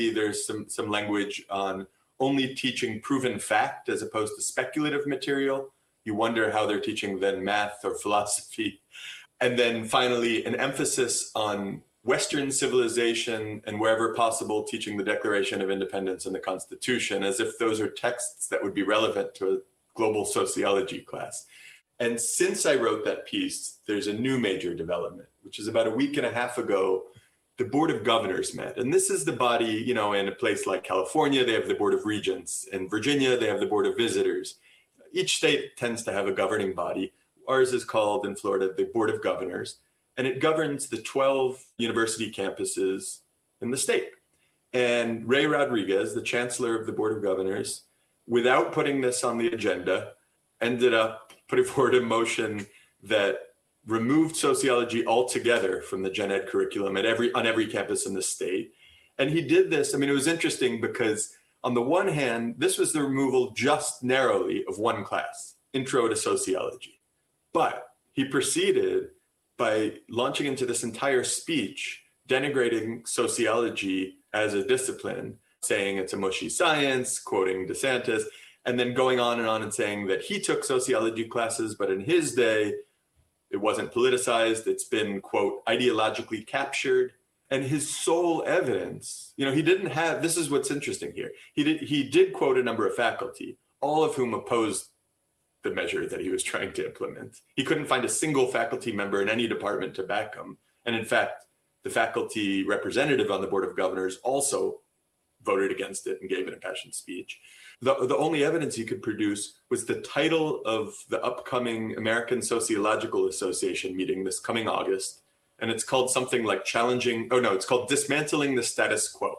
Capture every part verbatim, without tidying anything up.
There's some, some language on only teaching proven fact as opposed to speculative material. You wonder how they're teaching then math or philosophy. And then finally, an emphasis on Western civilization and wherever possible, teaching the Declaration of Independence and the Constitution, as if those are texts that would be relevant to a global sociology class. And since I wrote that piece, there's a new major development, which is about a week and a half ago, the Board of Governors met. And this is the body, you know, in a place like California, they have the Board of Regents. In Virginia, they have the Board of Visitors. Each state tends to have a governing body. Ours is called, in Florida, the Board of Governors. And it governs the twelve university campuses in the state. And Ray Rodriguez, the chancellor of the Board of Governors, without putting this on the agenda, ended up putting forward a motion that removed sociology altogether from the gen ed curriculum at every on every campus in the state. And he did this, I mean, it was interesting because on the one hand, this was the removal just narrowly of one class, Intro to Sociology. But he proceeded by launching into this entire speech, denigrating sociology as a discipline, saying it's a mushy science, quoting DeSantis, and then going on and on and saying that he took sociology classes, but in his day, it wasn't politicized. It's been, quote, ideologically captured. And his sole evidence, you know, he didn't have, this is what's interesting here. He did, he did quote a number of faculty, all of whom opposed the measure that he was trying to implement. He couldn't find a single faculty member in any department to back him. And in fact, the faculty representative on the Board of Governors also voted against it and gave an impassioned speech. The, the only evidence he could produce was the title of the upcoming American Sociological Association meeting this coming August. And it's called something like challenging, oh no, it's called Dismantling the Status Quo.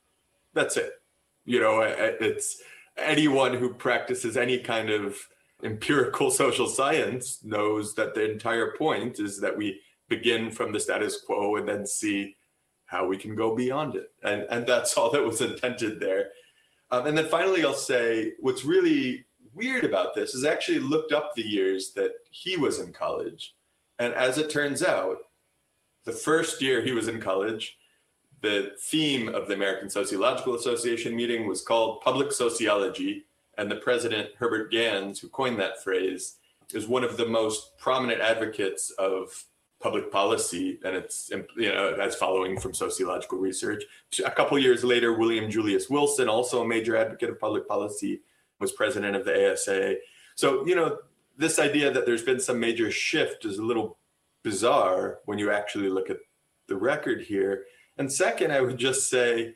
That's it. You know, it's anyone who practices any kind of empirical social science knows that the entire point is that we begin from the status quo and then see how we can go beyond it. And, and that's all that was intended there. Um, and then finally, I'll say what's really weird about this is I actually looked up the years that he was in college. And as it turns out, the first year he was in college, the theme of the American Sociological Association meeting was called Public Sociology. And the president, Herbert Gans, who coined that phrase, is one of the most prominent advocates of public policy, and it's, you know, as following from sociological research. A couple years later, William Julius Wilson, also a major advocate of public policy, was president of the A S A. So, you know, this idea that there's been some major shift is a little bizarre when you actually look at the record here. And second, I would just say,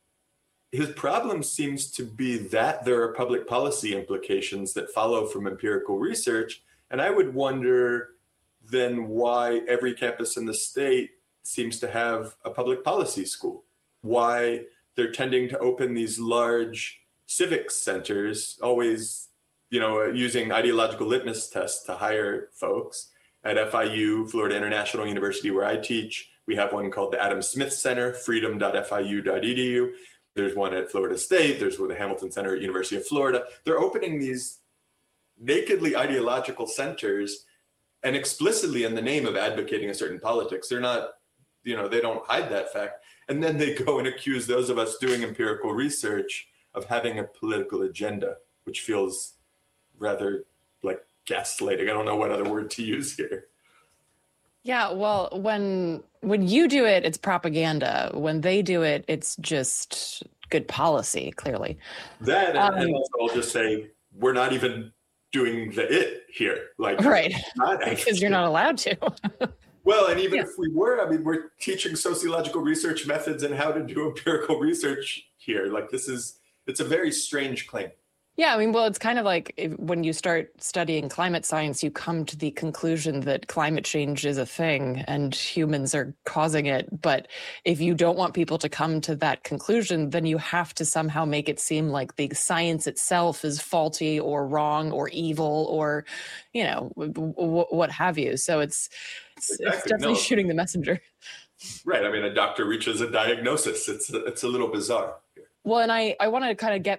his problem seems to be that there are public policy implications that follow from empirical research. And I would wonder then why every campus in the state seems to have a public policy school, why they're tending to open these large civics centers, always, you know, using ideological litmus tests to hire folks. At F I U, Florida International University, where I teach, we have one called the Adam Smith Center, freedom dot F I U dot E D U. There's one at Florida State. There's one at the Hamilton Center at University of Florida. They're opening these nakedly ideological centers and explicitly in the name of advocating a certain politics. They're not, you know, they don't hide that fact. And then they go and accuse those of us doing empirical research of having a political agenda, which feels rather like gaslighting. I don't know what other word to use here. Yeah, well, when when you do it, it's propaganda. When they do it, it's just good policy, clearly. That, and, um, and also I'll just say, we're not even doing the it here. Like, right, because you're not allowed to. Well, and even yeah. if we were, I mean, we're teaching sociological research methods and how to do empirical research here. Like, this is, it's a very strange claim. Yeah, I mean, well, it's kind of like if, when you start studying climate science, you come to the conclusion that climate change is a thing and humans are causing it. But if you don't want people to come to that conclusion, then you have to somehow make it seem like the science itself is faulty or wrong or evil or, you know, w- w- what have you. So it's, it's, exactly. it's definitely no. shooting the messenger. Right. I mean, a doctor reaches a diagnosis. It's, it's a little bizarre. Well, and I, I want to kind of get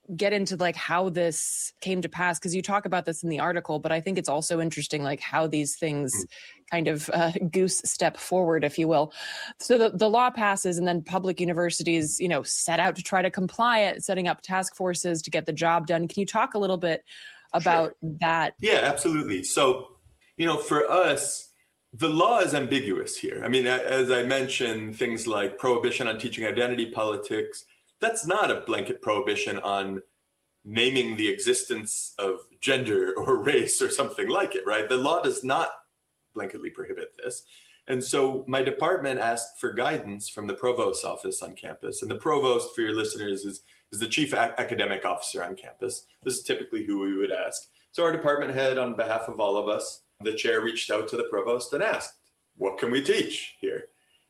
get into like how this came to pass, because you talk about this in the article, but I think it's also interesting like how these things kind of uh, goose step forward, if you will. So the, the law passes, and then public universities, you know, set out to try to comply it, setting up task forces to get the job done. Can you talk a little bit about Sure. that? Yeah, absolutely. So, you know, for us, the law is ambiguous here. I mean, as I mentioned, things like prohibition on teaching identity politics, that's not a blanket prohibition on naming the existence of gender or race or something like it, right? The law does not blanketly prohibit this. And so my department asked for guidance from the provost's office on campus. And the provost, for your listeners, is, is the chief ac- academic officer on campus. This is typically who we would ask. So our department head, on behalf of all of us, the chair reached out to the provost and asked, what can we teach here?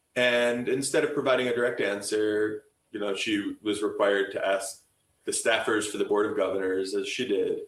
And instead of providing a direct answer, you know, she was required to ask the staffers for the Board of Governors, as she did.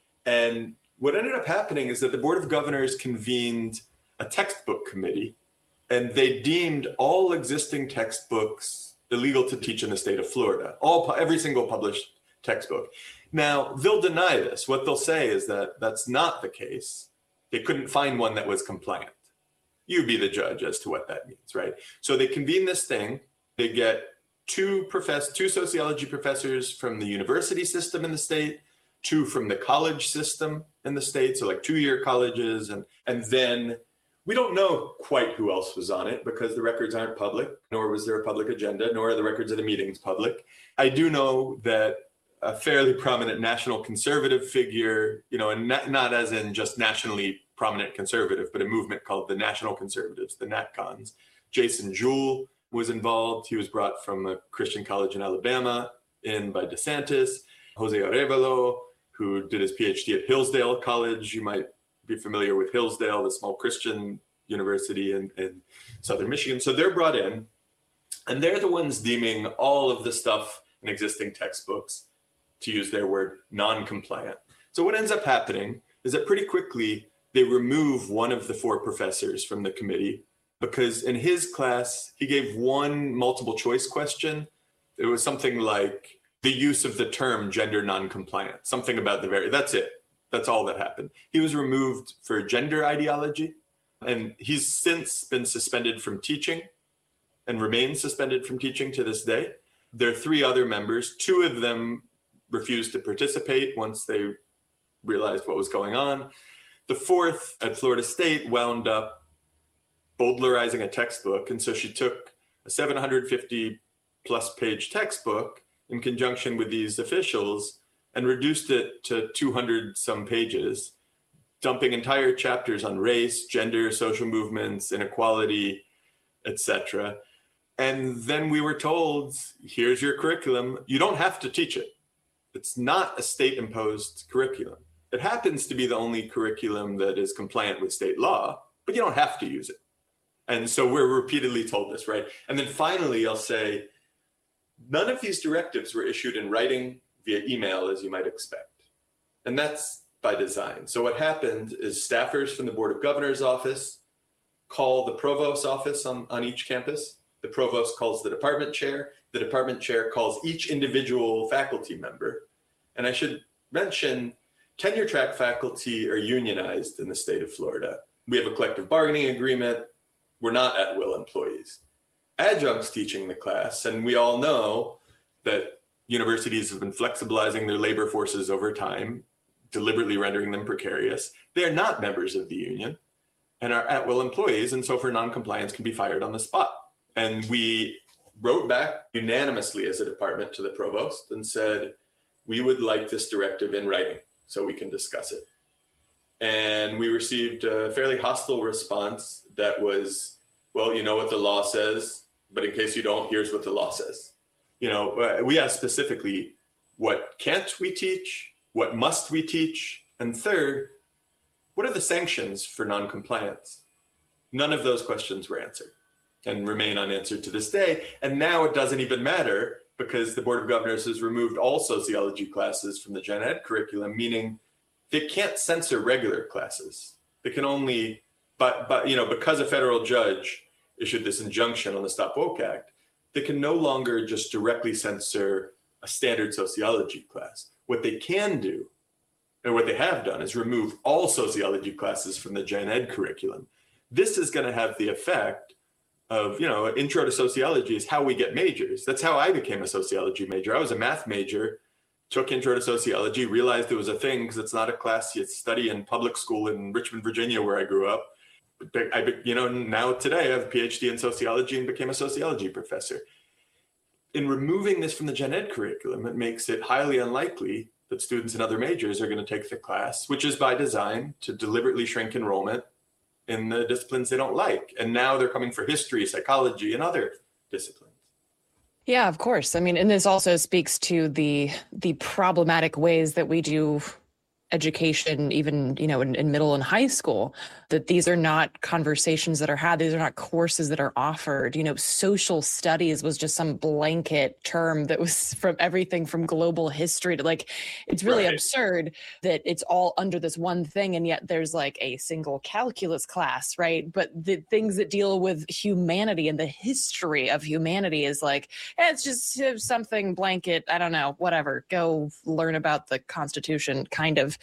And what ended up happening is that the Board of Governors convened a textbook committee, and they deemed all existing textbooks illegal to teach in the state of Florida, all every single published textbook. Now, they'll deny this. What they'll say is that that's not the case. They couldn't find one that was compliant. You be the judge as to what that means, right? So they convene this thing. They get two profess two sociology professors from the university system in the state, two from the college system in the state, so like two-year colleges, and and then we don't know quite who else was on it because the records aren't public, nor was there a public agenda, nor are the records of the meetings public. I do know that a fairly prominent national conservative figure, you know, and not, not as in just nationally prominent conservative, but a movement called the National Conservatives, the NatCons. Jason Jewell was involved. He was brought from a Christian college in Alabama in by DeSantis. Jose Arevalo, who did his PhD at Hillsdale College. You might be familiar with Hillsdale, the small Christian university in, in Southern Michigan. So they're brought in, and they're the ones deeming all of the stuff in existing textbooks, to use their word, non-compliant. So what ends up happening is that pretty quickly they remove one of the four professors from the committee, because in his class, he gave one multiple choice question. It was something like the use of the term gender non-compliant, something about the very, that's it. That's all that happened. He was removed for gender ideology, and he's since been suspended from teaching and remains suspended from teaching to this day. There are three other members. Two of them refused to participate once they realized what was going on. The fourth at Florida State wound up bowdlerizing a textbook. And so she took a seven hundred fifty plus page textbook in conjunction with these officials and reduced it to two hundred some pages, dumping entire chapters on race, gender, social movements, inequality, et cetera. And then we were told, here's your curriculum. You don't have to teach it. It's not a state-imposed curriculum. It happens to be the only curriculum that is compliant with state law, but you don't have to use it. And so we're repeatedly told this, right? And then finally, I'll say, none of these directives were issued in writing via email, as you might expect. And that's by design. So what happened is staffers from the Board of Governors office call the provost's office on, on each campus. The provost calls the department chair. The department chair calls each individual faculty member. And I should mention, tenure track faculty are unionized in the state of Florida. We have a collective bargaining agreement. We're not at-will employees. Adjuncts teaching the class, and we all know that universities have been flexibilizing their labor forces over time, deliberately rendering them precarious. They're not members of the union and are at-will employees, and so for non-compliance can be fired on the spot. And we wrote back unanimously as a department to the provost and said, we would like this directive in writing so we can discuss it. And we received a fairly hostile response that was, well, you know what the law says, but in case you don't, here's what the law says. You know, we asked specifically, what can't we teach? What must we teach? And third, what are the sanctions for non-compliance? None of those questions were answered and remain unanswered to this day. And now it doesn't even matter because the Board of Governors has removed all sociology classes from the gen ed curriculum, meaning they can't censor regular classes. They can only, but, but you know, because a federal judge issued this injunction on the Stop Woke Act, they can no longer just directly censor a standard sociology class. What they can do, and what they have done, is remove all sociology classes from the gen ed curriculum. This is going to have the effect of, you know, intro to sociology is how we get majors. That's how I became a sociology major. I was a math major, took intro to sociology, realized it was a thing because it's not a class you study in public school in Richmond, Virginia, where I grew up. I, you know, now today I have a PhD in sociology and became a sociology professor. In removing this from the gen ed curriculum, it makes it highly unlikely that students in other majors are going to take the class, which is by design to deliberately shrink enrollment in the disciplines they don't like. And now they're coming for history, psychology, and other disciplines. Yeah, of course. I mean, and this also speaks to the the problematic ways that we do education, even, you know, in, in middle and high school, that these are not conversations that are had. These are not courses that are offered. You know, social studies was just some blanket term that was from everything from global history to, like, it's really Right. absurd that it's all under this one thing. And yet there's like a single calculus class, right? But the things that deal with humanity and the history of humanity is like, eh, it's just uh, something blanket. I don't know, whatever. Go learn about the Constitution, kind of.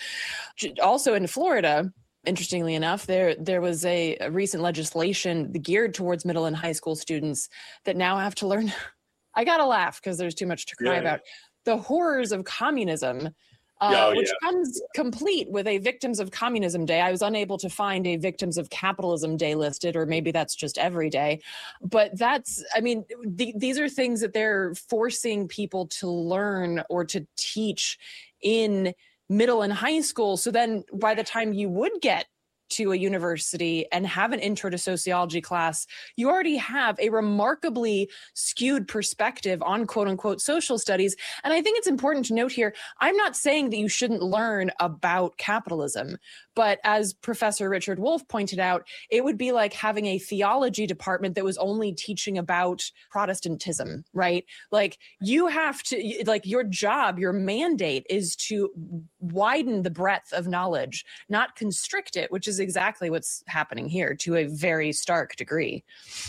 Also in Florida, interestingly enough, there there was a, a recent legislation geared towards middle and high school students that now have to learn. I gotta laugh because there's too much to cry Yeah. about. The horrors of communism, uh, Oh, which yeah. comes complete with a Victims of Communism Day. I was unable to find a Victims of Capitalism Day listed, or maybe that's just every day. But that's, I mean, th- these are things that they're forcing people to learn or to teach in middle and high school. So then by the time you would get to a university and have an intro to sociology class, you already have a remarkably skewed perspective on quote unquote social studies. And I think it's important to note here, I'm not saying that you shouldn't learn about capitalism, but as Professor Richard Wolff pointed out, it would be like having a theology department that was only teaching about Protestantism, right? Like you have to, like your job, your mandate is to widen the breadth of knowledge, not constrict it, which is exactly what's happening here to a very stark degree.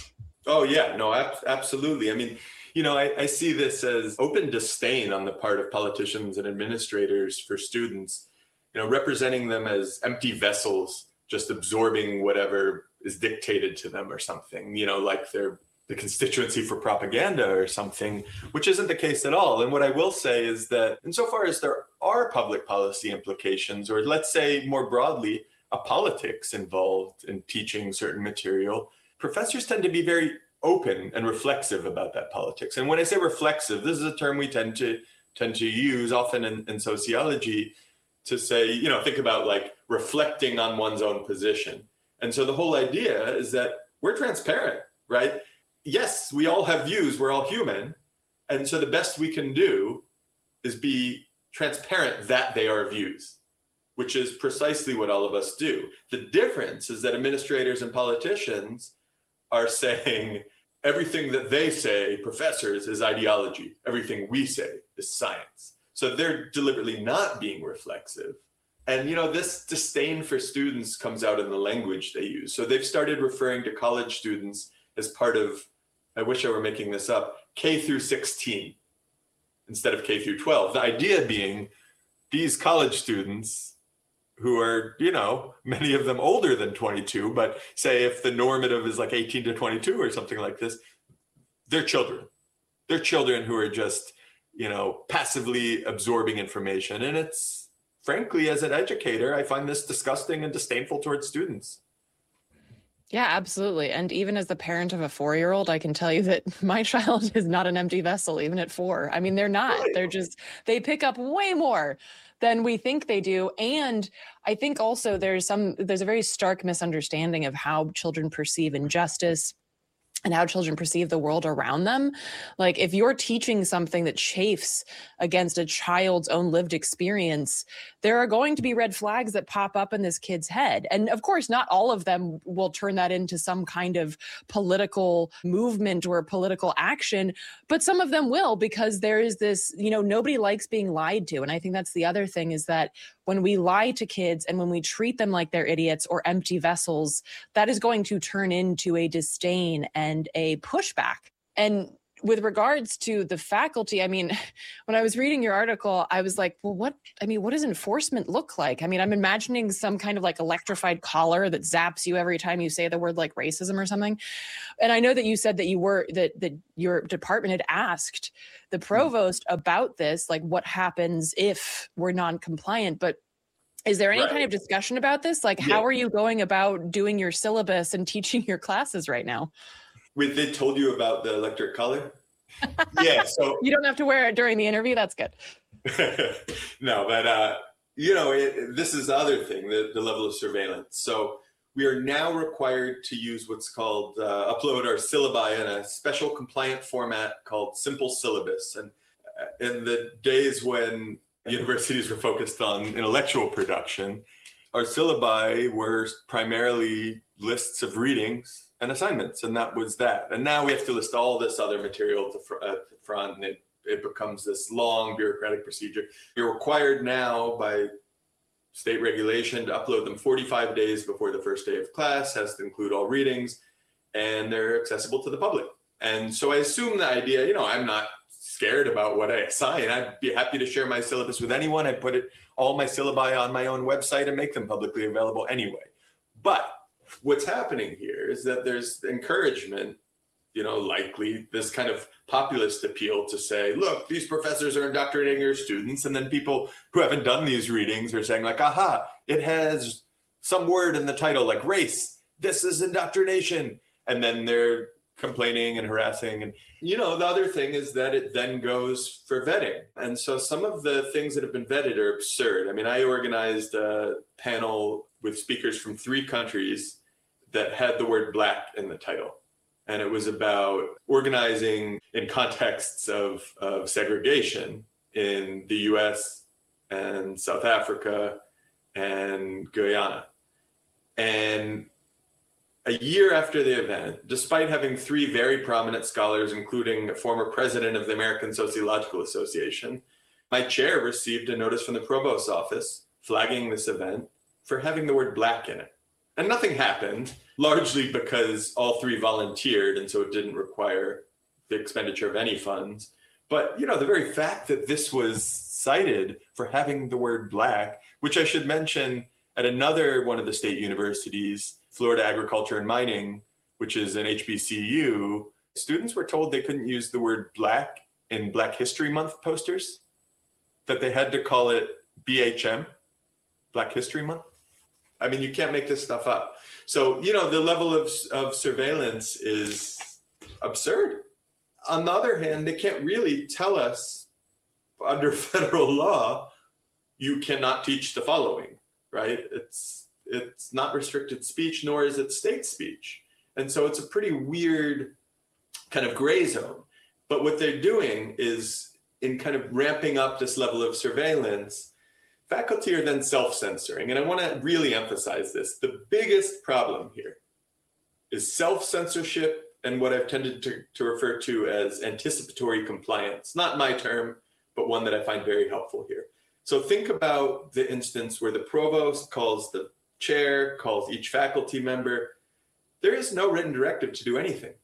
Oh, yeah, no, ab- absolutely. I mean, you know, I, I see this as open disdain on the part of politicians and administrators for students, you know, representing them as empty vessels, just absorbing whatever is dictated to them or something, you know, like they're the constituency for propaganda or something, which isn't the case at all. And what I will say is that insofar as there are public policy implications, or let's say more broadly, a politics involved in teaching certain material, professors tend to be very open and reflexive about that politics. And when I say reflexive, this is a term we tend to tend to use often in, in sociology to say, you know, think about like reflecting on one's own position. And so the whole idea is that we're transparent, right? Yes, we all have views, we're all human. And so the best we can do is be transparent that they are views, which is precisely what all of us do. The difference is that administrators and politicians are saying everything that they say, professors, is ideology. Everything we say is science. So they're deliberately not being reflexive. And, you know, this disdain for students comes out in the language they use. So they've started referring to college students as part of, I wish I were making this up, K through sixteen instead of K through twelve. The idea being these college students who are, you know, many of them older than twenty-two, but say if the normative is like eighteen to twenty-two or something like this, they're children. They're children who are just, you know, passively absorbing information. And it's, frankly, as an educator, I find this disgusting and disdainful towards students. Yeah, absolutely. And even as the parent of a four-year-old, I can tell you that my child is not an empty vessel, even at four. I mean, they're not. Right. They're just, they pick up way more than we think they do. And I think also there's some, there's a very stark misunderstanding of how children perceive injustice and how children perceive the world around them. Like if you're teaching something that chafes against a child's own lived experience, there are going to be red flags that pop up in this kid's head. And of course, not all of them will turn that into some kind of political movement or political action, but some of them will, because there is this, you know, nobody likes being lied to. And I think that's the other thing, is that when we lie to kids and when we treat them like they're idiots or empty vessels, that is going to turn into a disdain and a pushback. And with regards to the faculty, I mean, when I was reading your article, I was like, well, what, I mean, what does enforcement look like? I mean, I'm imagining some kind of like electrified collar that zaps you every time you say the word like racism or something. And I know that you said that you were, that, that your department had asked the provost about this, like what happens if we're non-compliant, but is there any Right. kind of discussion about this? Like, Yeah. how are you going about doing your syllabus and teaching your classes right now? Wait, they told you about the electric collar? Yeah, so You don't have to wear it during the interview. That's good. no, but uh, you know, it, this is the other thing, the, the level of surveillance. So we are now required to use what's called uh, upload our syllabi in a special compliant format called Simple Syllabus. And uh, in the days when universities were focused on intellectual production, our syllabi were primarily lists of readings and assignments, and that was that. And now we have to list all this other material at the, fr- at the front, and it, it becomes this long bureaucratic procedure. You're required now by state regulation to upload them forty-five days before the first day of class, has to include all readings, and they're accessible to the public. And so I assume the idea, you know, I'm not scared about what I assign. I'd be happy to share my syllabus with anyone. I put it all my syllabi on my own website and make them publicly available anyway. But what's happening here is that there's encouragement, you know, likely this kind of populist appeal to say, look, these professors are indoctrinating your students. And then people who haven't done these readings are saying like, aha, it has some word in the title like race. This is indoctrination. And then they're complaining and harassing. And, you know, the other thing is that it then goes for vetting. And so some of the things that have been vetted are absurd. I mean, I organized a panel with speakers from three countries that had the word black in the title. And it was about organizing in contexts of, of segregation in the U S and South Africa and Guyana. And a year after the event, despite having three very prominent scholars, including a former president of the American Sociological Association, my chair received a notice from the provost's office flagging this event for having the word black in it. And nothing happened, largely because all three volunteered, and so it didn't require the expenditure of any funds. But, you know, the very fact that this was cited for having the word black, which I should mention at another one of the state universities, Florida Agriculture and Mining, which is an H B C U, students were told they couldn't use the word black in Black History Month posters, that they had to call it B H M, Black History Month. I mean, you can't make this stuff up. So, you know, the level of, of surveillance is absurd. On the other hand, they can't really tell us under federal law, you cannot teach the following, right? It's it's not restricted speech, nor is it state speech. And so it's a pretty weird kind of gray zone. But what they're doing is in kind of ramping up this level of surveillance, faculty are then self-censoring. And I want to really emphasize this. The biggest problem here is self-censorship and what I've tended to, to refer to as anticipatory compliance. Not my term, but one that I find very helpful here. So think about the instance where the provost calls the chair, calls each faculty member. There is no written directive to do anything.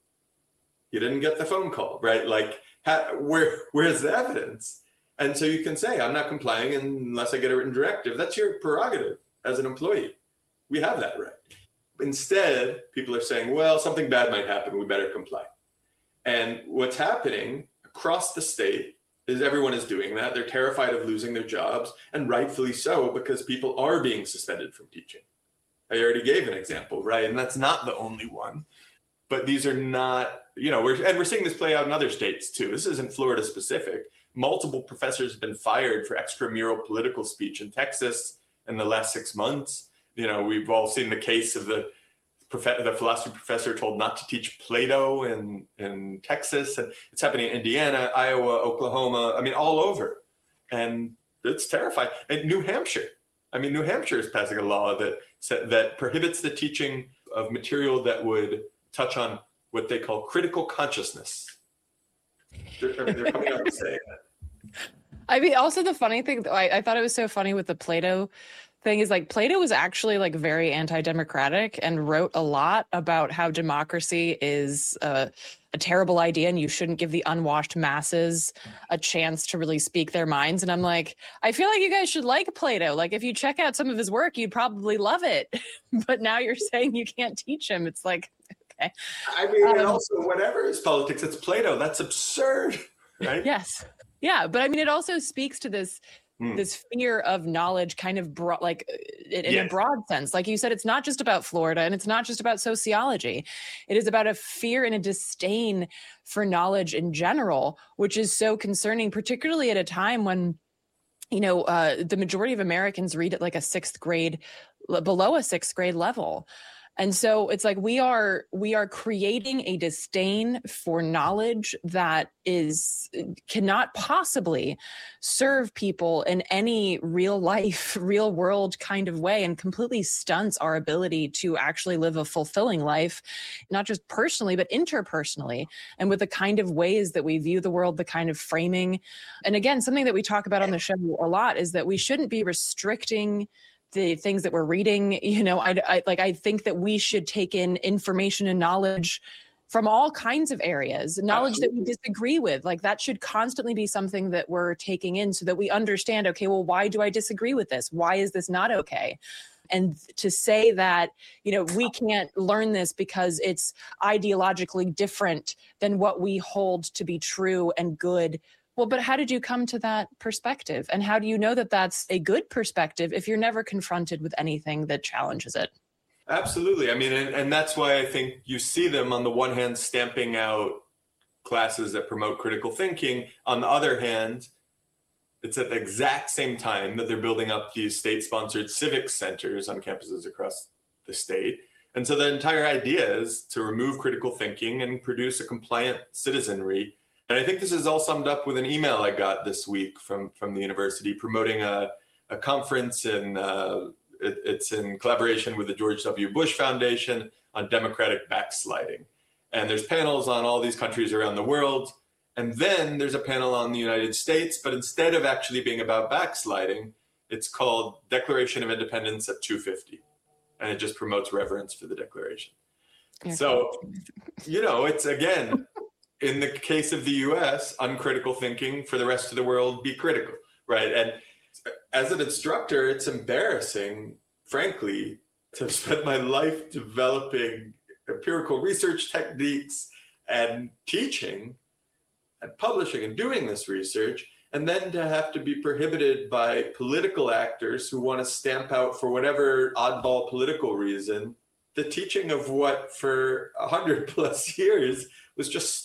You didn't get the phone call, right? Like, how, where, where's the evidence? And so you can say, I'm not complying unless I get a written directive. That's your prerogative as an employee. We have that right. Instead, people are saying, well, something bad might happen. We better comply. And what's happening across the state is everyone is doing that. They're terrified of losing their jobs, and rightfully so, because people are being suspended from teaching. I already gave an example, right? And that's not the only one. But these are not, you know, we're, and we're seeing this play out in other states too. This isn't Florida specific. Multiple professors have been fired for extramural political speech in Texas in the last six months. You know, we've all seen the case of the prof- the philosophy professor told not to teach Plato in, in Texas. And it's happening in Indiana, Iowa, Oklahoma, I mean, all over. And it's terrifying. And New Hampshire, I mean, New Hampshire is passing a law that that prohibits the teaching of material that would touch on what they call critical consciousness. They're, I mean, they're coming out and saying that. I mean, also the funny thing, I, I thought it was so funny with the Plato thing is like Plato was actually like very anti-democratic and wrote a lot about how democracy is uh, a terrible idea and you shouldn't give the unwashed masses a chance to really speak their minds. And I'm like, I feel like you guys should like Plato. Like if you check out some of his work, you'd probably love it. But now you're saying you can't teach him. It's like, okay. I mean, um, and also whatever is politics, it's Plato. That's absurd, right? Yes. Yeah. But I mean, it also speaks to this Mm. this fear of knowledge kind of broad, like in, in yes. a broad sense. Like you said, it's not just about Florida and it's not just about sociology. It is about a fear and a disdain for knowledge in general, which is so concerning, particularly at a time when, you know, uh, the majority of Americans read at like a sixth grade, below a sixth grade level. And so it's like we are we are creating a disdain for knowledge that is cannot possibly serve people in any real life, real world kind of way, and completely stunts our ability to actually live a fulfilling life, not just personally, but interpersonally, and with the kind of ways that we view the world, the kind of framing. And again, something that we talk about on the show a lot is that we shouldn't be restricting the things that we're reading. You know, I, I like, I think that we should take in information and knowledge from all kinds of areas, knowledge Absolutely. That we disagree with. Like that should constantly be something that we're taking in so that we understand, okay, well, why do I disagree with this? Why is this not okay? And to say that, you know, we can't learn this because it's ideologically different than what we hold to be true and good. Well, but how did you come to that perspective? And how do you know that that's a good perspective if you're never confronted with anything that challenges it? Absolutely. I mean, and, and that's why I think you see them on the one hand stamping out classes that promote critical thinking. On the other hand, it's at the exact same time that they're building up these state-sponsored civic centers on campuses across the state. And so the entire idea is to remove critical thinking and produce a compliant citizenry. And I think this is all summed up with an email I got this week from, from the university promoting a, a conference in, uh, it, it's in collaboration with the George W. Bush Foundation on democratic backsliding. And there's panels on all these countries around the world. And then there's a panel on the United States, but instead of actually being about backsliding, it's called Declaration of Independence at two fifty. And it just promotes reverence for the Declaration. Yeah. So, you know, it's again, in the case of the U S, uncritical thinking, for the rest of the world, be critical, right? And as an instructor, it's embarrassing, frankly, to have spent my life developing empirical research techniques and teaching and publishing and doing this research, and then to have to be prohibited by political actors who want to stamp out, for whatever oddball political reason, the teaching of what for a hundred plus years was just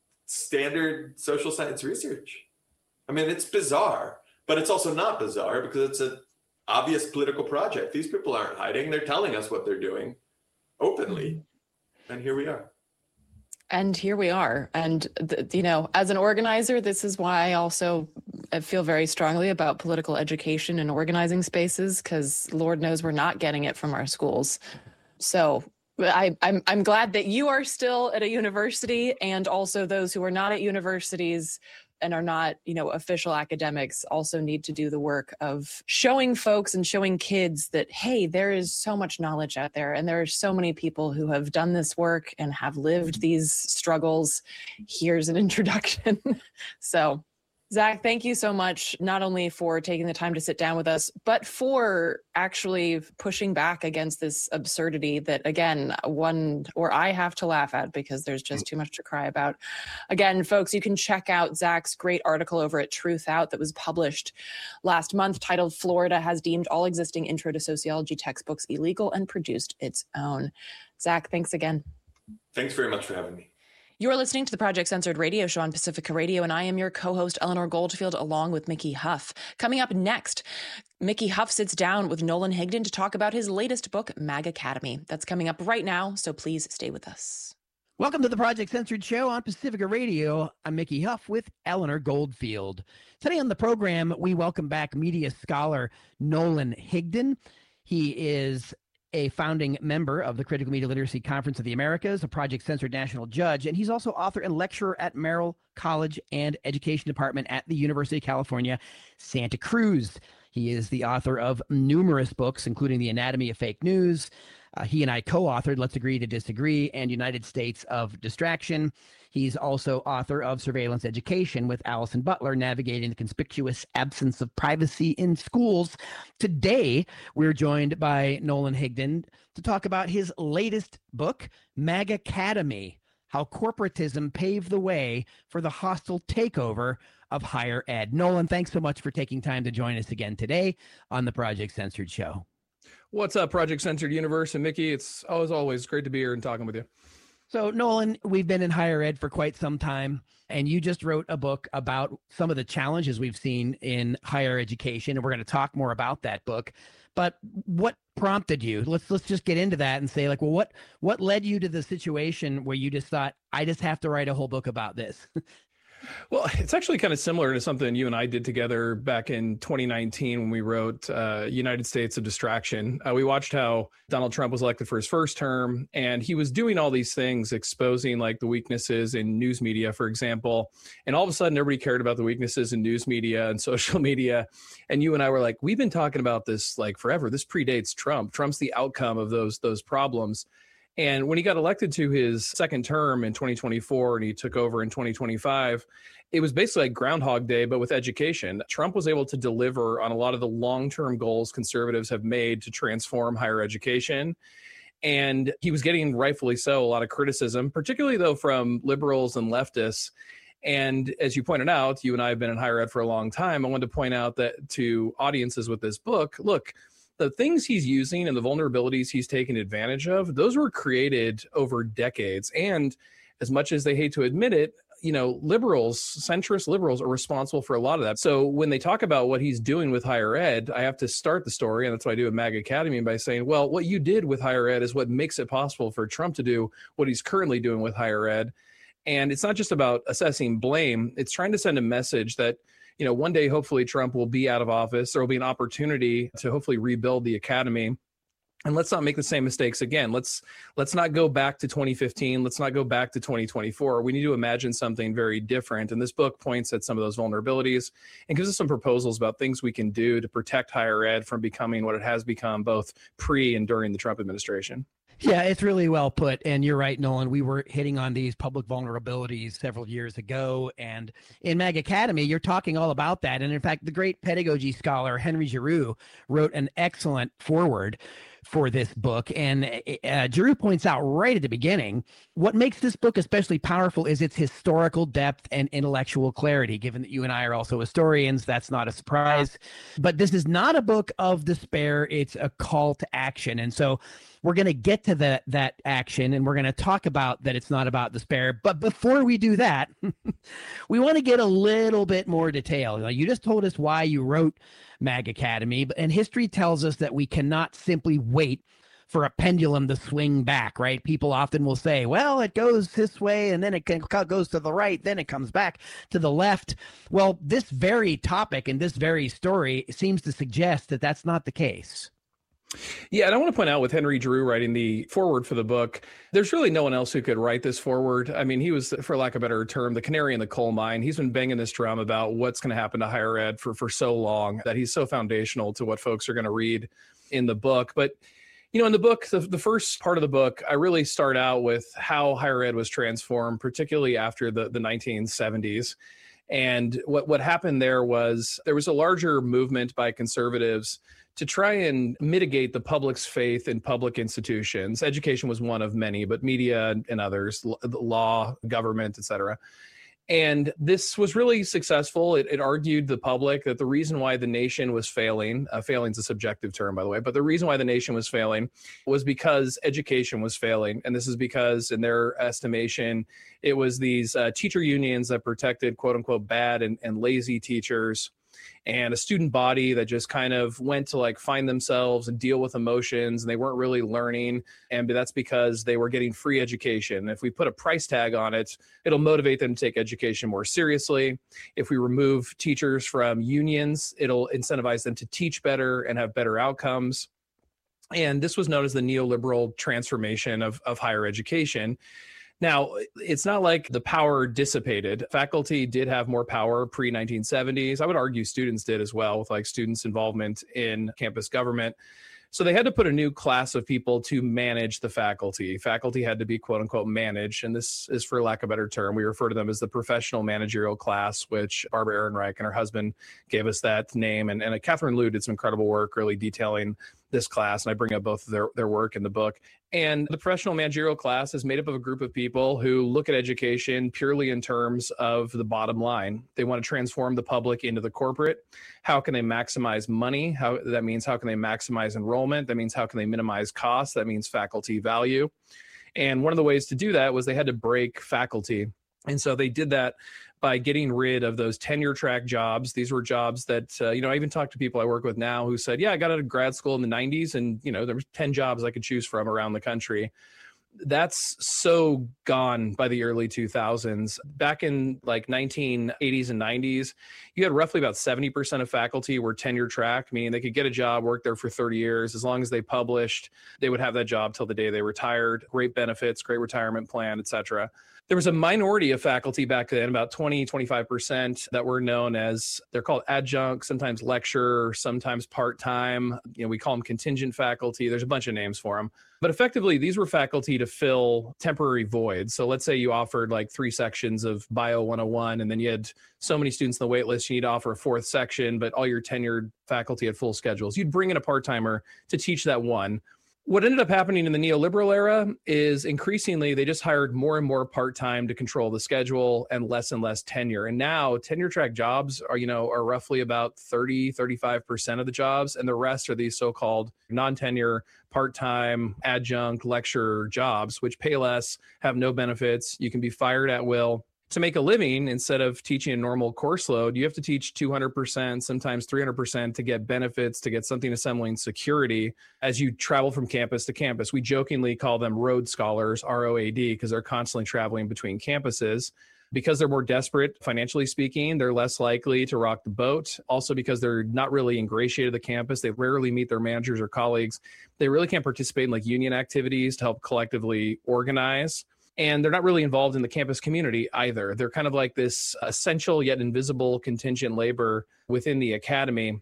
standard social science research. I mean, it's bizarre, but it's also not bizarre because it's an obvious political project. These people aren't hiding. They're telling us what they're doing openly. And here we are. And here we are. And, th- you know, as an organizer, this is why I also feel very strongly about political education and organizing spaces, because Lord knows we're not getting it from our schools. So I, I'm I'm glad that you are still at a university, and also those who are not at universities and are not, you know, official academics also need to do the work of showing folks and showing kids that, hey, there is so much knowledge out there, and there are so many people who have done this work and have lived these struggles. Here's an introduction. So, Zach, thank you so much, not only for taking the time to sit down with us, but for actually pushing back against this absurdity that, again, one or I have to laugh at because there's just too much to cry about. Again, folks, you can check out Zach's great article over at Truth Out that was published last month titled "Florida Has Deemed All Existing Intro to Sociology Textbooks Illegal and Produced Its Own." Zach, thanks again. Thanks very much for having me. You're listening to the Project Censored radio show on Pacifica Radio, and I am your co-host, Eleanor Goldfield, along with Mickey Huff. Coming up next, Mickey Huff sits down with Nolan Higdon to talk about his latest book, Mag Academy. That's coming up right now, so please stay with us. Welcome to the Project Censored show on Pacifica Radio. I'm Mickey Huff with Eleanor Goldfield. Today on the program, we welcome back media scholar Nolan Higdon. He is a founding member of the Critical Media Literacy Conference of the Americas, a Project Censored national judge, and he's also author and lecturer at Merrill College and Education Department at the University of California, Santa Cruz. He is the author of numerous books, including The Anatomy of Fake News. Uh, he and I co-authored Let's Agree to Disagree and United States of Distraction. He's also author of Surveillance Education with Allison Butler, Navigating the Conspicuous Absence of Privacy in Schools. Today, we're joined by Nolan Higdon to talk about his latest book, MAGAcademy: How Corporatism Paved the Way for the Hostile Takeover of Higher Ed. Nolan, thanks so much for taking time to join us again today on the Project Censored Show. What's up, Project Censored Universe? And Mickey, it's always, always great to be here and talking with you. So, Nolan, we've been in higher ed for quite some time, and you just wrote a book about some of the challenges we've seen in higher education, and we're going to talk more about that book. But what prompted you? Let's let's just get into that and say, like, well, what what led you to the situation where you just thought, I just have to write a whole book about this? Well, it's actually kind of similar to something you and I did together back in twenty nineteen when we wrote uh, United States of Distraction. Uh, we watched how Donald Trump was elected for his first term, and he was doing all these things, exposing like the weaknesses in news media, for example. And all of a sudden, everybody cared about the weaknesses in news media and social media. And you and I were like, we've been talking about this like forever. This predates Trump. Trump's the outcome of those those problems. And when he got elected to his second term in twenty twenty-four and he took over in twenty twenty-five, it was basically like Groundhog Day, but with education. Trump was able to deliver on a lot of the long-term goals conservatives have made to transform higher education. And he was getting, rightfully so, a lot of criticism, particularly though from liberals and leftists. And as you pointed out, you and I have been in higher ed for a long time. I wanted to point out that to audiences with this book, look, the things he's using and the vulnerabilities he's taking advantage of, those were created over decades. And as much as they hate to admit it, you know, liberals, centrist liberals are responsible for a lot of that. So when they talk about what he's doing with higher ed, I have to start the story, and that's what I do at MAGAcademy, by saying, well, what you did with higher ed is what makes it possible for Trump to do what he's currently doing with higher ed. And it's not just about assessing blame. It's trying to send a message that, you know, one day, hopefully Trump will be out of office. There will be an opportunity to hopefully rebuild the academy. And let's not make the same mistakes again. Let's let's not go back to twenty fifteen. Let's not go back to twenty twenty-four. We need to imagine something very different. And this book points at some of those vulnerabilities and gives us some proposals about things we can do to protect higher ed from becoming what it has become both pre and during the Trump administration. Yeah, it's really well put. And you're right, Nolan. We were hitting on these public vulnerabilities several years ago. And in MAGAcademy, you're talking all about that. And in fact, the great pedagogy scholar Henry Giroux wrote an excellent foreword for this book. And uh, Giroux points out right at the beginning, what makes this book especially powerful is its historical depth and intellectual clarity. Given that you and I are also historians, that's not a surprise. But this is not a book of despair. It's a call to action. And so we're going to get to that that action, and we're going to talk about that it's not about despair. But before we do that, we want to get a little bit more detail. Now, you just told us why you wrote MAGAcademy, and history tells us that we cannot simply wait for a pendulum to swing back, right? People often will say, well, it goes this way, and then it goes to the right, then it comes back to the left. Well, this very topic and this very story seems to suggest that that's not the case. Yeah, and I want to point out with Henry Giroux writing the foreword for the book, there's really no one else who could write this foreword. I mean, he was, for lack of a better term, the canary in the coal mine. He's been banging this drum about what's going to happen to higher ed for, for so long that he's so foundational to what folks are going to read in the book. But, you know, in the book, the, the first part of the book, I really start out with how higher ed was transformed, particularly after the, the nineteen seventies. And what, what happened there was there was a larger movement by conservatives to try and mitigate the public's faith in public institutions. Education was one of many, but media and others, law, government, et cetera. And this was really successful. It, it argued the public that the reason why the nation was failing, uh, failing is a subjective term, by the way, but the reason why the nation was failing was because education was failing. And this is because, in their estimation, it was these uh, teacher unions that protected, quote unquote, bad and, and lazy teachers, and a student body that just kind of went to like find themselves and deal with emotions, and they weren't really learning. And that's because they were getting free education. If we put a price tag on it, it'll motivate them to take education more seriously. If we remove teachers from unions, it'll incentivize them to teach better and have better outcomes. And this was known as the neoliberal transformation of, of higher education. Now, it's not like the power dissipated. Faculty did have more power pre nineteen seventies. I would argue students did as well, with like students' involvement in campus government. So they had to put a new class of people to manage the faculty. Faculty had to be quote unquote managed. And this is, for lack of a better term, we refer to them as the professional managerial class, which Barbara Ehrenreich and her husband gave us that name. And, and Catherine Liu did some incredible work really detailing this class. And I bring up both of their, their work in the book. And the professional managerial class is made up of a group of people who look at education purely in terms of the bottom line. They want to transform the public into the corporate. How can they maximize money? How that means how can they maximize enrollment? That means how can they minimize costs? That means faculty value. And one of the ways to do that was they had to break faculty. And so they did that by getting rid of those tenure track jobs. These were jobs that, uh, you know, I even talked to people I work with now who said, yeah, I got out of grad school in the nineties and, you know, there was ten jobs I could choose from around the country. That's so gone by the early two thousands. Back in like nineteen eighties and nineties, you had roughly about seventy percent of faculty were tenure track, meaning they could get a job, work there for thirty years. As long as they published, they would have that job till the day they retired. Great benefits, great retirement plan, et cetera. There was a minority of faculty back then, about twenty, twenty-five percent, that were known as, they're called adjunct, sometimes lecturer, sometimes part-time. You know, we call them contingent faculty. There's a bunch of names for them. But effectively, these were faculty to fill temporary voids. So let's say you offered like three sections of Bio one oh one, and then you had so many students on the wait list, you need to offer a fourth section, but all your tenured faculty had full schedules. You'd bring in a part-timer to teach that one. What ended up happening in the neoliberal era is increasingly they just hired more and more part-time to control the schedule and less and less tenure. And now tenure track jobs are, you know, are roughly about thirty, thirty-five percent of the jobs. And the rest are these so-called non-tenure, part-time, adjunct, lecturer jobs, which pay less, have no benefits. You can be fired at will. To make a living, instead of teaching a normal course load, you have to teach two hundred percent, sometimes three hundred percent to get benefits, to get something resembling security as you travel from campus to campus. We jokingly call them road scholars, R O A D, because they're constantly traveling between campuses. Because they're more desperate, financially speaking, they're less likely to rock the boat. Also because they're not really ingratiated to the campus. They rarely meet their managers or colleagues. They really can't participate in like union activities to help collectively organize. And they're not really involved in the campus community either. They're kind of like this essential yet invisible contingent labor within the academy.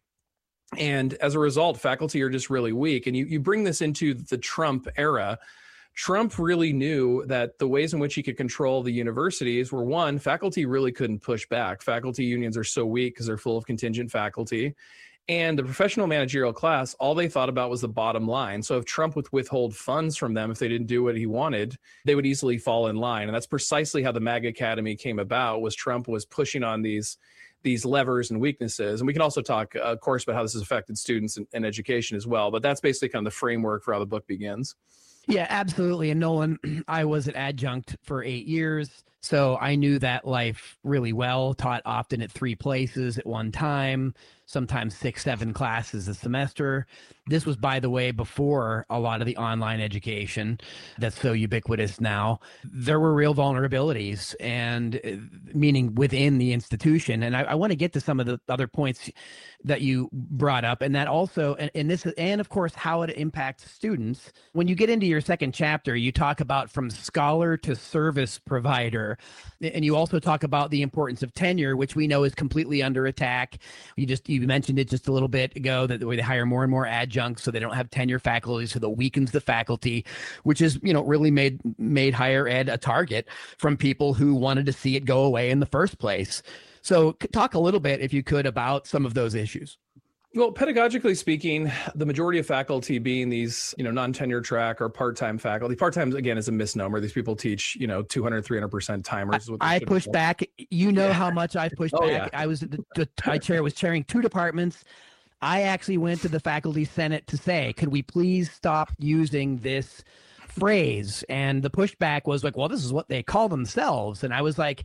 And as a result, faculty are just really weak. And you, you bring this into the Trump era. Trump really knew that the ways in which he could control the universities were, one, faculty really couldn't push back. Faculty unions are so weak because they're full of contingent faculty. And the professional managerial class, all they thought about was the bottom line. So if Trump would withhold funds from them, if they didn't do what he wanted, they would easily fall in line. And that's precisely how the MAGA Academy came about, was Trump was pushing on these, these levers and weaknesses. And we can also talk, uh, of course, about how this has affected students and, and education as well. But that's basically kind of the framework for how the book begins. Yeah, absolutely. And Nolan, I was an adjunct for eight years. So I knew that life really well, taught often at three places at one time, sometimes six, seven classes a semester. This was, by the way, before a lot of the online education that's so ubiquitous now. There were real vulnerabilities, and meaning within the institution. And I, I want to get to some of the other points that you brought up, and that also, and, and this, and of course, how it impacts students. When you get into your second chapter, you talk about from scholar to service provider, and you also talk about the importance of tenure, which we know is completely under attack. You just you mentioned it just a little bit ago, that the way they hire more and more adjuncts, so they don't have tenure faculty, so that weakens the faculty, which is, you know, really made made higher ed a target from people who wanted to see it go away in the first place. So talk a little bit, if you could, about some of those issues. Well, pedagogically speaking, the majority of faculty being these, you know, non-tenure track or part-time faculty. Part-time, again, is a misnomer. These people teach, you know, two hundred, three hundred percent timers. I, I push back. You know yeah. how much I pushed oh, back. Yeah. I was the, the I chair was chairing two departments. I actually went to the faculty senate to say, could we please stop using this phrase? And the pushback was like, well, this is what they call themselves. And I was like,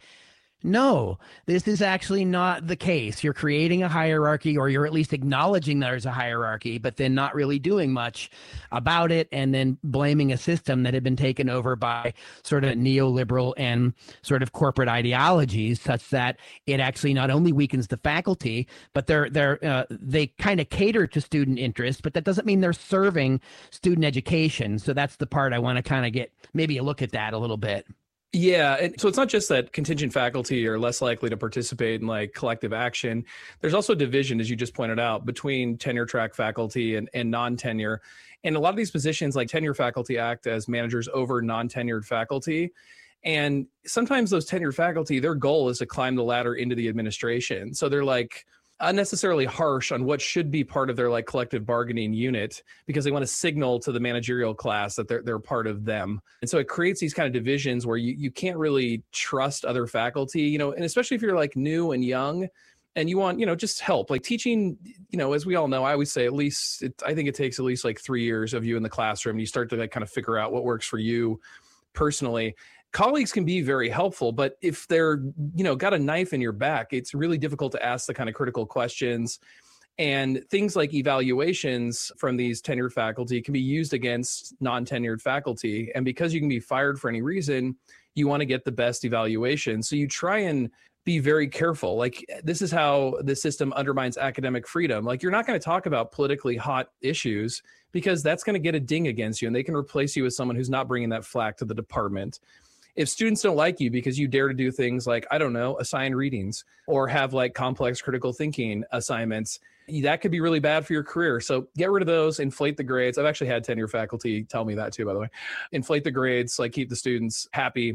no, this is actually not the case. You're creating a hierarchy, or you're at least acknowledging there's a hierarchy, but then not really doing much about it, and then blaming a system that had been taken over by sort of neoliberal and sort of corporate ideologies, such that it actually not only weakens the faculty, but they're they're uh, they kind of cater to student interest, but that doesn't mean they're serving student education. So that's the part I want to kind of get maybe a look at that a little bit. Yeah. And so it's not just that contingent faculty are less likely to participate in like collective action. There's also division, as you just pointed out, between tenure track faculty and, and non-tenure. And a lot of these positions, like tenure faculty, act as managers over non-tenured faculty. And sometimes those tenured faculty, their goal is to climb the ladder into the administration. So they're like unnecessarily harsh on what should be part of their like collective bargaining unit because they want to signal to the managerial class that they're they're part of them. And so it creates these kind of divisions where you, you can't really trust other faculty, you know, and especially if you're like new and young and you want, you know, just help. Like teaching, you know, as we all know, I always say at least, it, I think it takes at least like three years of you in the classroom. You start to like kind of figure out what works for you personally. Colleagues can be very helpful, but if they're, you know, got a knife in your back, it's really difficult to ask the kind of critical questions. And things like evaluations from these tenured faculty can be used against non-tenured faculty. And because you can be fired for any reason, you want to get the best evaluation. So you try and be very careful. Like this is how the system undermines academic freedom. Like you're not going to talk about politically hot issues because that's going to get a ding against you and they can replace you with someone who's not bringing that flack to the department. If students don't like you because you dare to do things like, I don't know, assign readings or have like complex critical thinking assignments, that could be really bad for your career. So get rid of those, inflate the grades. I've actually had tenure faculty tell me that too, by the way. Inflate the grades, like keep the students happy.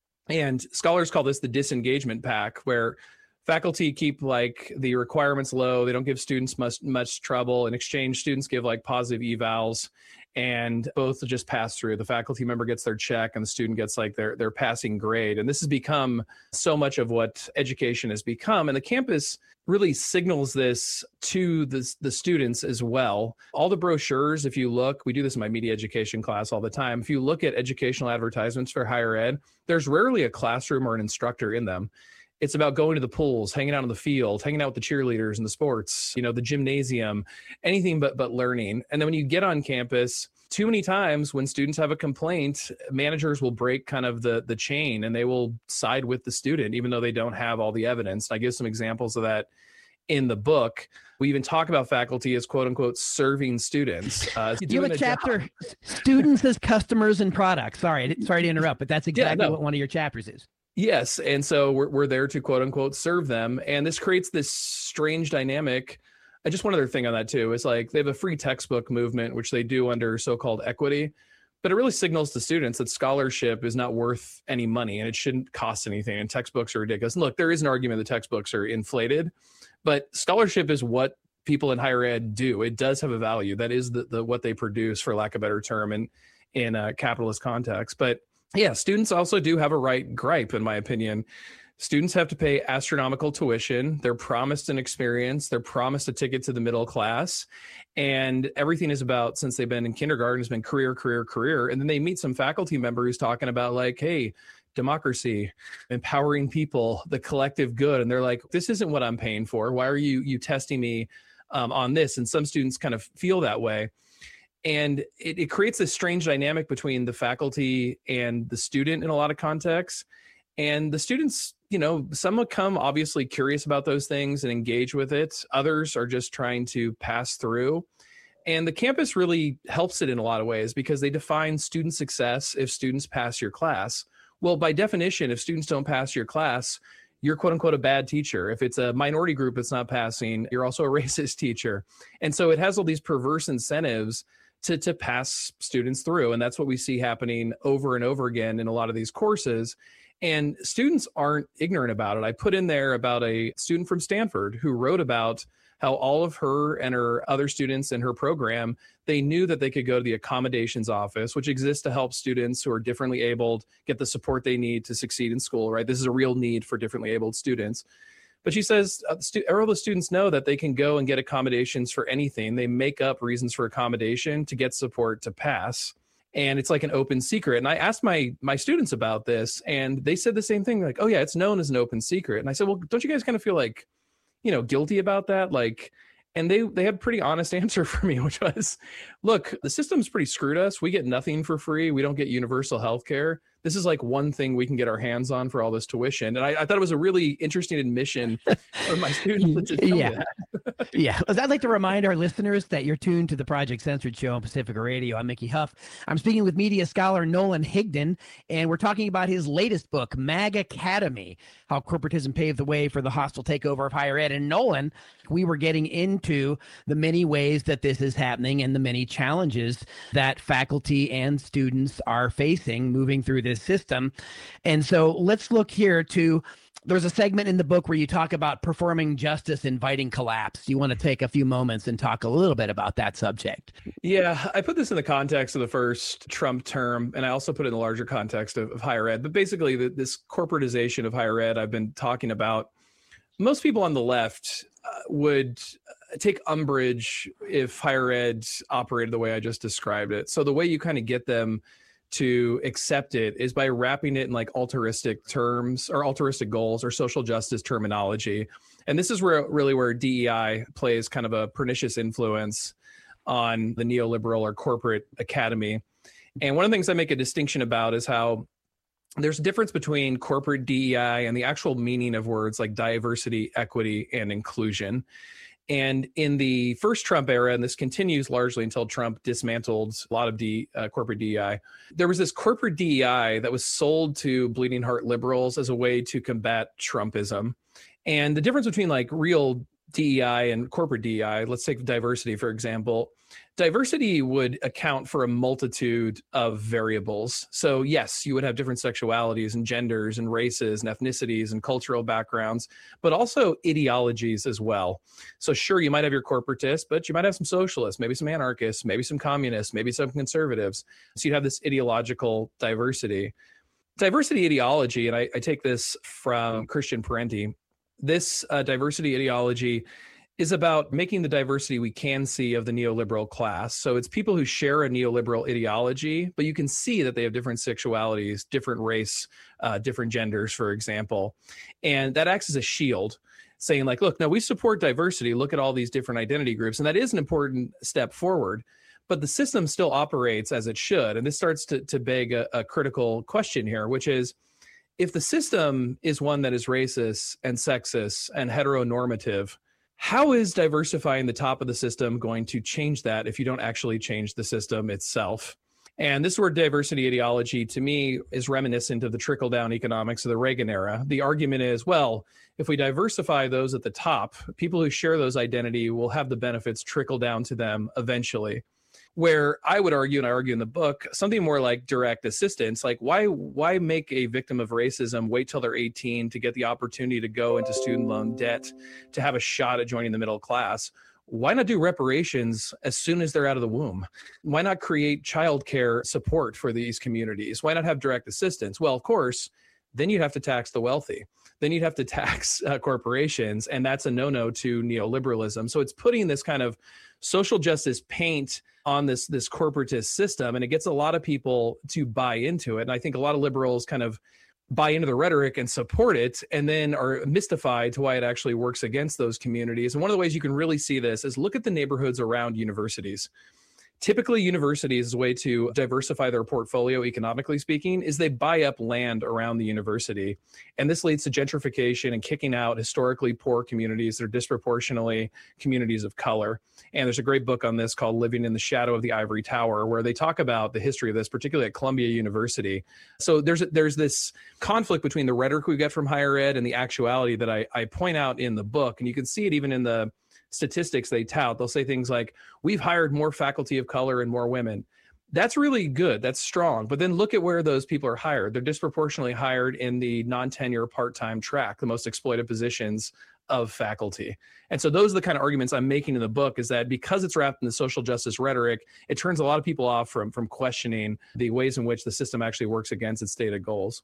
And scholars call this the disengagement pack, where faculty keep like the requirements low. They don't give students much, much trouble. In exchange, students give like positive evals and both just pass through. The faculty member gets their check and the student gets like their, their passing grade. And this has become so much of what education has become. And the campus really signals this to the, the students as well. All the brochures, if you look, we do this in my media education class all the time. If you look at educational advertisements for higher ed, there's rarely a classroom or an instructor in them. It's about going to the pools, hanging out on the field, hanging out with the cheerleaders and the sports, you know, the gymnasium, anything but but learning. And then when you get on campus, too many times when students have a complaint, managers will break kind of the the chain and they will side with the student, even though they don't have all the evidence. And I give some examples of that in the book. We even talk about faculty as quote unquote serving students. Uh, you have a chapter, job. Students as customers and products. Sorry, sorry to interrupt, but that's exactly yeah, no. what one of your chapters is. Yes. And so we're, we're there to quote unquote serve them. And this creates this strange dynamic. And just one other thing on that too, is like they have a free textbook movement, which they do under so-called equity, but it really signals to students that scholarship is not worth any money and it shouldn't cost anything. And textbooks are ridiculous. And look, there is an argument that textbooks are inflated, but scholarship is what people in higher ed do. It does have a value. That is the, the what they produce, for lack of a better term, in, in a capitalist context. But yeah, students also do have a right gripe, in my opinion. Students have to pay astronomical tuition. They're promised an experience. They're promised a ticket to the middle class. And everything is about, since they've been in kindergarten, has been career, career, career. And then they meet some faculty member who's talking about like, hey, democracy, empowering people, the collective good. And they're like, this isn't what I'm paying for. Why are you you testing me um, on this? And some students kind of feel that way. And it, it creates this strange dynamic between the faculty and the student in a lot of contexts. And the students, you know, some will come obviously curious about those things and engage with it. Others are just trying to pass through. And the campus really helps it in a lot of ways because they define student success if students pass your class. Well, by definition, if students don't pass your class, you're quote unquote a bad teacher. If it's a minority group that's not passing, you're also a racist teacher. And so it has all these perverse incentives to, to pass students through. And that's what we see happening over and over again in a lot of these courses. And students aren't ignorant about it. I put in there about a student from Stanford who wrote about how all of her and her other students in her program, they knew that they could go to the accommodations office, which exists to help students who are differently abled get the support they need to succeed in school, right? This is a real need for differently abled students. But she says uh, stu- all the students know that they can go and get accommodations for anything. They make up reasons for accommodation to get support to pass. And it's like an open secret. And I asked my my students about this, and they said the same thing. Like, oh, yeah, it's known as an open secret. And I said, well, don't you guys kind of feel like, you know, guilty about that? Like, and they they had a pretty honest answer for me, which was, look, the system's pretty screwed us. We get nothing for free. We don't get universal health care. this is like one thing we can get our hands on for all this tuition. And I, I thought it was a really interesting admission for my students to tell yeah. me that. yeah. I'd like to remind our listeners that you're tuned to the Project Censored Show on Pacifica Radio. I'm Mickey Huff. I'm speaking with media scholar Nolan Higdon, and we're talking about his latest book, MAG Academy, How Corporatism Paved the Way for the Hostile Takeover of Higher Ed. And Nolan, we were getting into the many ways that this is happening and the many challenges that faculty and students are facing moving through this system. And so let's look here to, there's a segment in the book where you talk about performing justice, inviting collapse. Do you want to take a few moments and talk a little bit about that subject? Yeah, I put this in the context of the first Trump term, and I also put it in the larger context of, of higher ed. But basically, the, this corporatization of higher ed I've been talking about, most people on the left uh, would take umbrage if higher ed operated the way I just described it. So the way you kind of get them to accept it is by wrapping it in like altruistic terms or altruistic goals or social justice terminology. And this is where really where D E I plays kind of a pernicious influence on the neoliberal or corporate academy. And one of the things I make a distinction about is how there's a difference between corporate D E I and the actual meaning of words like diversity, equity, and inclusion. And in the first Trump era, and this continues largely until Trump dismantled a lot of D, uh, corporate D E I, there was this corporate D E I that was sold to bleeding heart liberals as a way to combat Trumpism. And the difference between like real D E I and corporate D E I, let's take diversity, for example. Diversity would account for a multitude of variables. So yes, you would have different sexualities and genders and races and ethnicities and cultural backgrounds, but also ideologies as well. So sure, you might have your corporatists, but you might have some socialists, maybe some anarchists, maybe some communists, maybe some conservatives. So you'd have this ideological diversity. Diversity ideology, and I, I take this from Christian Parenti, this uh, diversity ideology is about making the diversity we can see of the neoliberal class. So it's people who share a neoliberal ideology, but you can see that they have different sexualities, different race, uh, different genders, for example. And that acts as a shield, saying like, look, no, we support diversity. Look at all these different identity groups. And that is an important step forward. But the system still operates as it should. And this starts to, to beg a, a critical question here, which is, if the system is one that is racist and sexist and heteronormative, how is diversifying the top of the system going to change that if you don't actually change the system itself? And this word diversity ideology, to me, is reminiscent of the trickle-down economics of the Reagan era. The argument is, well, if we diversify those at the top, people who share those identity will have the benefits trickle down to them eventually. Where I would argue, and I argue in the book, something more like direct assistance. Like, why why make a victim of racism wait till they're eighteen to get the opportunity to go into student loan debt, to have a shot at joining the middle class? Why not do reparations as soon as they're out of the womb? Why not create childcare support for these communities? Why not have direct assistance? Well, of course, then you'd have to tax the wealthy. Then you'd have to tax uh, corporations, and that's a no-no to neoliberalism. So it's putting this kind of social justice paint on this this corporatist system, and it gets a lot of people to buy into it. And I think a lot of liberals kind of buy into the rhetoric and support it, and then are mystified to why it actually works against those communities. And one of the ways you can really see this is look at the neighborhoods around universities. Typically, universities, a way to diversify their portfolio, economically speaking, is they buy up land around the university. And this leads to gentrification and kicking out historically poor communities that are disproportionately communities of color. And there's a great book on this called Living in the Shadow of the Ivory Tower, where they talk about the history of this, particularly at Columbia University. So there's there's this conflict between the rhetoric we get from higher ed and the actuality that I, I point out in the book. And you can see it even in the statistics they tout. They'll say things like, we've hired more faculty of color and more women. That's really good. That's strong. But then look at where those people are hired. They're disproportionately hired in the non-tenure part-time track, the most exploited positions of faculty. And so those are the kind of arguments I'm making in the book, is that because it's wrapped in the social justice rhetoric, it turns a lot of people off from, from questioning the ways in which the system actually works against its stated goals.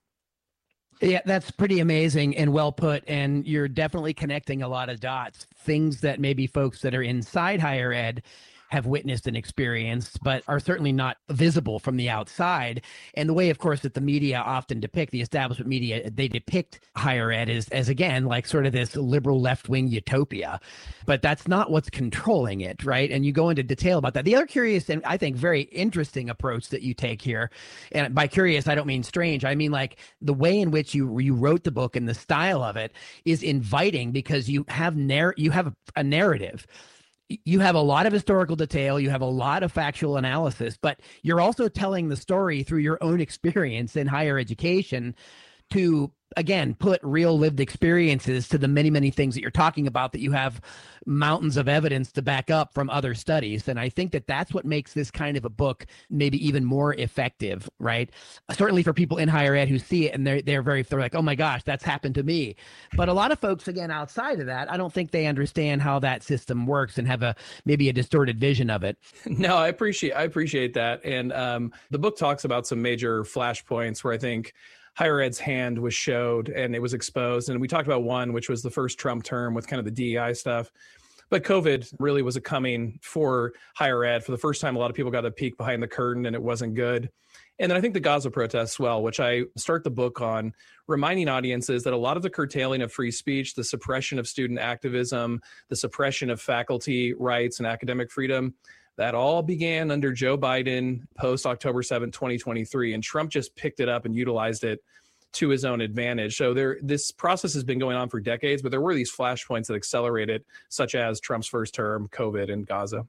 Yeah, that's pretty amazing and well put. And you're definitely connecting a lot of dots, things that maybe folks that are inside higher ed have witnessed and experienced, but are certainly not visible from the outside. And the way, of course, that the media often depict, the establishment media, they depict higher ed as, as again, like sort of this liberal left-wing utopia. But that's not what's controlling it, right? And you go into detail about that. The other curious and I think very interesting approach that you take here, and by curious, I don't mean strange. I mean like the way in which you you wrote the book and the style of it is inviting because you have narr- you have a, a narrative. You have a lot of historical detail, you have a lot of factual analysis, but you're also telling the story through your own experience in higher education to, again, put real lived experiences to the many, many things that you're talking about that you have mountains of evidence to back up from other studies. And I think that that's what makes this kind of a book maybe even more effective, right? Certainly for people in higher ed who see it and they're, they're very, they're like, oh my gosh, that's happened to me. But a lot of folks, again, outside of that, I don't think they understand how that system works and have a maybe a distorted vision of it. No, I appreciate, I appreciate that. And um, the book talks about some major flashpoints where I think higher ed's hand was showed and it was exposed. And we talked about one, which was the first Trump term with kind of the D E I stuff. But COVID really was a coming for higher ed. For the first time, a lot of people got a peek behind the curtain and it wasn't good. And then I think the Gaza protests as well, which I start the book on, reminding audiences that a lot of the curtailing of free speech, the suppression of student activism, the suppression of faculty rights and academic freedom, that all began under Joe Biden post October seventh, twenty twenty-three, and Trump just picked it up and utilized it to his own advantage. So there, this process has been going on for decades, but there were these flashpoints that accelerated, such as Trump's first term, COVID, and Gaza.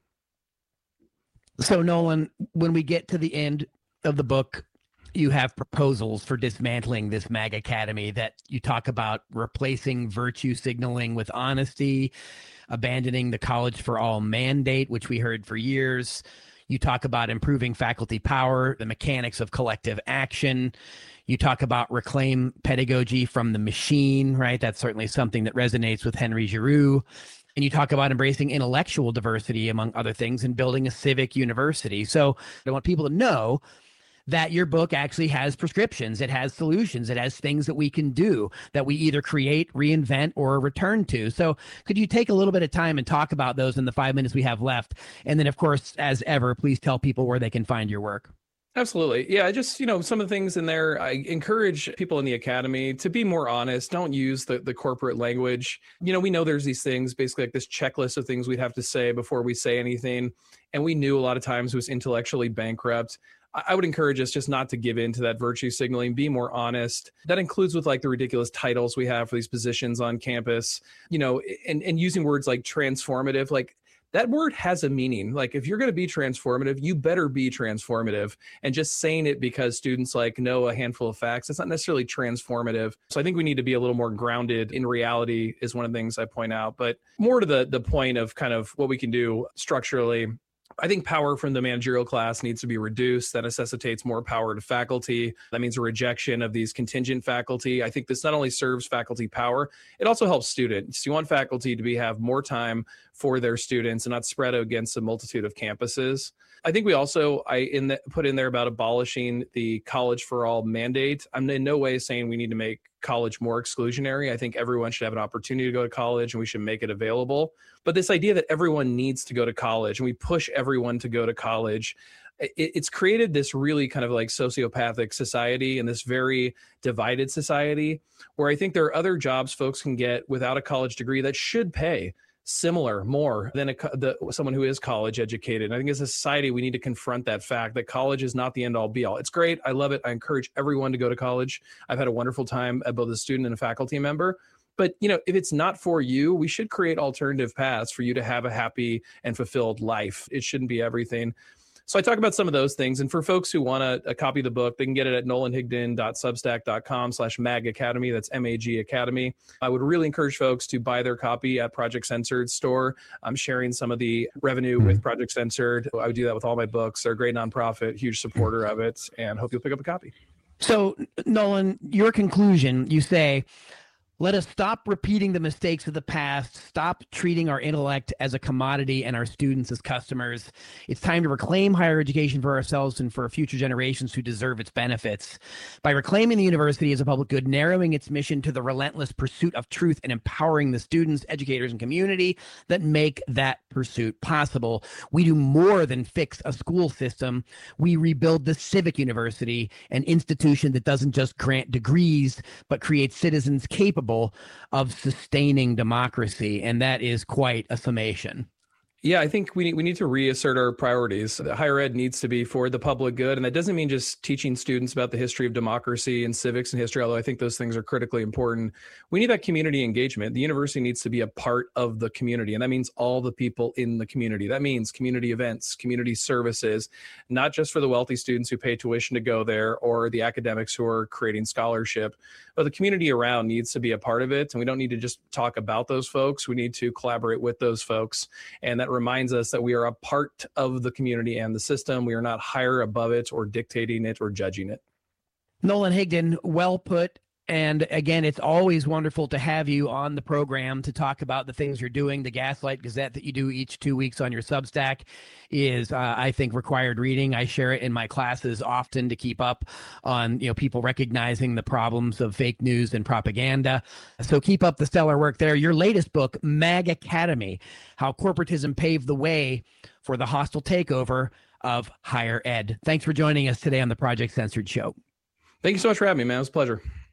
So Nolan, when we get to the end of the book, you have proposals for dismantling this MAG Academy that you talk about replacing virtue signaling with honesty, abandoning the College for All mandate, which we heard for years. You talk about improving faculty power, the mechanics of collective action. You talk about reclaim pedagogy from the machine, right? That's certainly something that resonates with Henry Giroux. And you talk about embracing intellectual diversity, among other things, and building a civic university. So I want people to know that your book actually has prescriptions, it has solutions, it has things that we can do that we either create, reinvent, or return to. So could you take a little bit of time and talk about those in the five minutes we have left? And then, of course, as ever, please tell people where they can find your work. Absolutely. Yeah, I just, you know, some of the things in there, I encourage people in the academy to be more honest. Don't use the, the corporate language. You know, we know there's these things, basically like this checklist of things we'd have to say before we say anything. And we knew a lot of times it was intellectually bankrupt. I would encourage us just not to give in to that virtue signaling, be more honest. That includes with like the ridiculous titles we have for these positions on campus, you know, and, and using words like transformative, like that word has a meaning. Like if you're going to be transformative, you better be transformative. And just saying it because students like know a handful of facts, it's not necessarily transformative. So I think we need to be a little more grounded in reality is one of the things I point out, but more to the, the point of kind of what we can do structurally. I think power from the managerial class needs to be reduced. That necessitates more power to faculty. That means a rejection of these contingent faculty. I think this not only serves faculty power, it also helps students. You want faculty to be have more time for their students and not spread against a multitude of campuses. I think we also I in the, put in there about abolishing the College for All mandate. I'm in no way saying we need to make college more exclusionary. I think everyone should have an opportunity to go to college and we should make it available. But this idea that everyone needs to go to college and we push everyone to go to college, it, it's created this really kind of like sociopathic society and this very divided society where I think there are other jobs folks can get without a college degree that should pay similar more than a, the, someone who is college educated. And I think as a society, we need to confront that fact that college is not the end all be all. It's great. I love it. I encourage everyone to go to college. I've had a wonderful time as both a student and a faculty member. But, you know, if it's not for you, we should create alternative paths for you to have a happy and fulfilled life. It shouldn't be everything. So I talk about some of those things. And for folks who want a, a copy of the book, they can get it at nolanhigdon.substack.com slash mag academy. That's M A G Academy. I would really encourage folks to buy their copy at Project Censored store. I'm sharing some of the revenue mm-hmm. with Project Censored. I would do that with all my books. They're a great nonprofit, huge supporter of it, and hope you'll pick up a copy. So Nolan, your conclusion, you say, Let us stop repeating the mistakes of the past, stop treating our intellect as a commodity and our students as customers. It's time to reclaim higher education for ourselves and for future generations who deserve its benefits. By reclaiming the university as a public good, narrowing its mission to the relentless pursuit of truth, and empowering the students, educators, and community that make that pursuit possible, we do more than fix a school system. We rebuild the civic university, an institution that doesn't just grant degrees, but creates citizens capable of sustaining democracy. And that is quite a summation. Yeah, I think we need, we need to reassert our priorities. Higher ed needs to be for the public good. And that doesn't mean just teaching students about the history of democracy and civics and history, although I think those things are critically important. We need that community engagement. The university needs to be a part of the community. And that means all the people in the community. That means community events, community services, not just for the wealthy students who pay tuition to go there or the academics who are creating scholarship, but the community around needs to be a part of it. And we don't need to just talk about those folks. We need to collaborate with those folks. And that reminds us that we are a part of the community and the system. We are not higher above it or dictating it or judging it. Nolan Higdon, well put. And again, it's always wonderful to have you on the program to talk about the things you're doing. The Gaslight Gazette that you do each two weeks on your Substack is, uh, I think, required reading. I share it in my classes often to keep up on, you know, people recognizing the problems of fake news and propaganda. So keep up the stellar work there. Your latest book, Mag Academy, How Corporatism Paved the Way for the Hostile Takeover of Higher Ed. Thanks for joining us today on the Project Censored Show. Thank you so much for having me, man. It was a pleasure.